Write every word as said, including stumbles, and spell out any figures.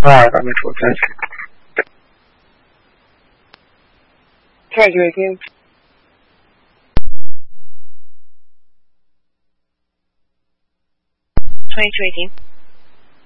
啊，阿弥陀佛，真是。再决定。 twenty trading.